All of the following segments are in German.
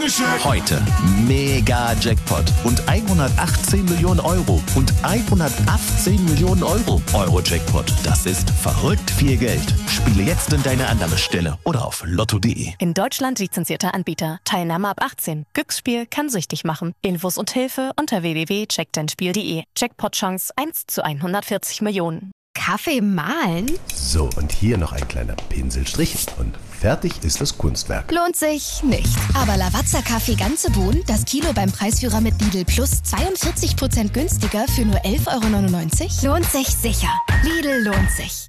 Heute mega Jackpot und 118 Millionen Euro und 118 Millionen Euro. Euro-Jackpot, das ist verrückt viel Geld. Spiele jetzt in deine Annahmestelle oder auf lotto.de. In Deutschland lizenzierter Anbieter. Teilnahme ab 18. Glücksspiel kann süchtig machen. Infos und Hilfe unter www.checkdeinspiel.de. Jackpot-Chance 1 zu 140 Millionen. Kaffee mahlen? So, und hier noch ein kleiner Pinselstrich und fertig ist das Kunstwerk. Lohnt sich nicht. Aber Lavazza-Kaffee ganze Bohnen, das Kilo beim Preisführer mit Lidl Plus 42% günstiger für nur 11,99 €? Lohnt sich sicher. Lidl lohnt sich.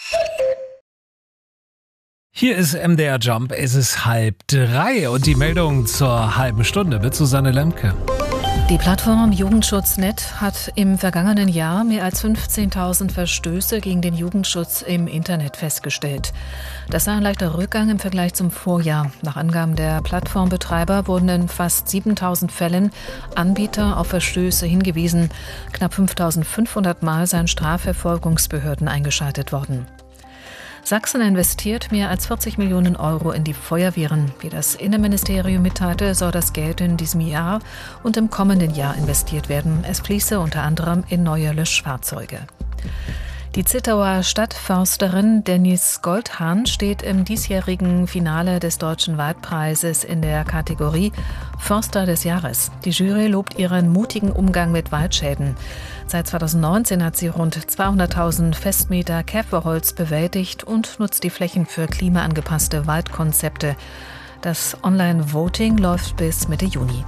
Hier ist MDR Jump, es ist 2:30 und die Meldung zur halben Stunde mit Susanne Lemke. Die Plattform Jugendschutznet hat im vergangenen Jahr mehr als 15.000 Verstöße gegen den Jugendschutz im Internet festgestellt. Das sei ein leichter Rückgang im Vergleich zum Vorjahr. Nach Angaben der Plattformbetreiber wurden in fast 7.000 Fällen Anbieter auf Verstöße hingewiesen. Knapp 5.500 Mal seien Strafverfolgungsbehörden eingeschaltet worden. Sachsen investiert mehr als 40 Millionen Euro in die Feuerwehren. Wie das Innenministerium mitteilte, soll das Geld in diesem Jahr und im kommenden Jahr investiert werden. Es fließe unter anderem in neue Löschfahrzeuge. Die Zittauer Stadtförsterin Denise Goldhahn steht im diesjährigen Finale des Deutschen Waldpreises in der Kategorie Förster des Jahres. Die Jury lobt ihren mutigen Umgang mit Waldschäden. Seit 2019 hat sie rund 200.000 Festmeter Käferholz bewältigt und nutzt die Flächen für klimaangepasste Waldkonzepte. Das Online-Voting läuft bis Mitte Juni.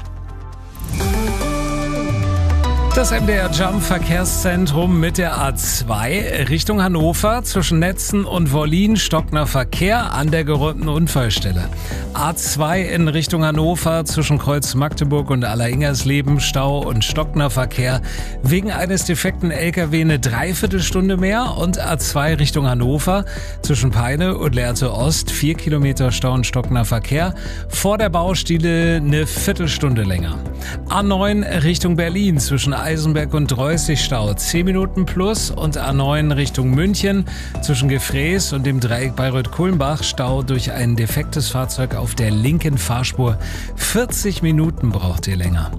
Das MDR Jump Verkehrszentrum mit der A2 Richtung Hannover zwischen Netzen und Wollin stockender Verkehr an der geräumten Unfallstelle. A2 in Richtung Hannover zwischen Kreuz Magdeburg und Alleringers-Leben Stau und stockender Verkehr wegen eines defekten LKW eine Dreiviertelstunde mehr und A2 Richtung Hannover zwischen Peine und Lehrte Ost 4 Kilometer Stau und stockender Verkehr vor der Baustelle eine Viertelstunde länger. A9 Richtung Berlin zwischen Eisenberg und Dreußig Stau 10 Minuten plus und A9 Richtung München zwischen Gefräß und dem Dreieck Bayreuth-Kulmbach Stau durch ein defektes Fahrzeug auf der linken Fahrspur. 40 Minuten braucht ihr länger.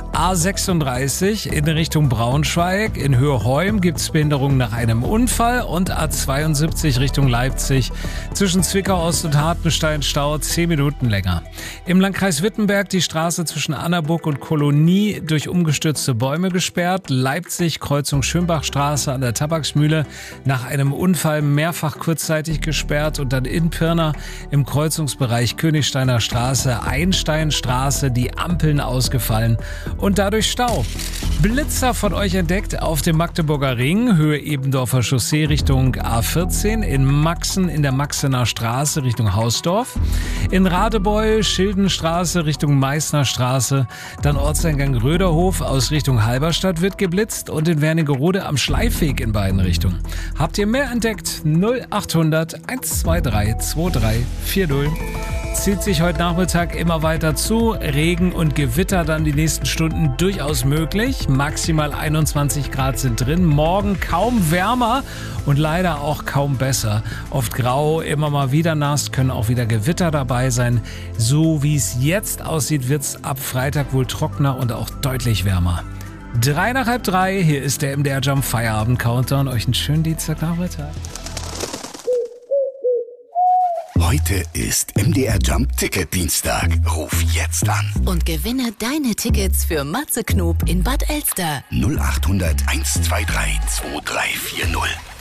A36 in Richtung Braunschweig. In Höhe-Heum gibt es Behinderungen nach einem Unfall und A72 Richtung Leipzig zwischen Zwickau Ost und Hartenstein Stau 10 Minuten länger. Im Landkreis Wittenberg die Straße zwischen Annaburg und Kolonie durch umgestürzte Bäume gesperrt. Leipzig, Kreuzung Schönbachstraße an der Tabaksmühle nach einem Unfall mehrfach kurzzeitig gesperrt und dann in Pirna im Kreuzungsbereich Königsteiner Straße, Einsteinstraße, die Ampeln ausgefallen und dadurch Stau. Blitzer von euch entdeckt auf dem Magdeburger Ring, Höhe Ebendorfer Chaussee Richtung A14, in Maxen in der Maxener Straße Richtung Hausdorf, in Radebeul, Schildenstraße Richtung Meißner Straße, dann Ortseingang Röderhof aus Richtung Halberstadt wird geblitzt und in Wernigerode am Schleifweg in beiden Richtungen. Habt ihr mehr entdeckt? 0800 123 2340. Zieht sich heute Nachmittag immer weiter zu. Regen und Gewitter dann die nächsten Stunden durchaus möglich. Maximal 21 Grad sind drin. Morgen kaum wärmer und leider auch kaum besser. Oft grau, immer mal wieder nass, können auch wieder Gewitter dabei sein. So wie es jetzt aussieht, wird es ab Freitag wohl trockener und auch deutlich wärmer. 3 nach halb 3, hier ist der MDR Jump Feierabend Countdown. Euch einen schönen Dienstagnachmittag. Heute ist MDR Jump Ticket Dienstag. Ruf jetzt an. Und gewinne deine Tickets für Matze Knob in Bad Elster. 0800 123 2340.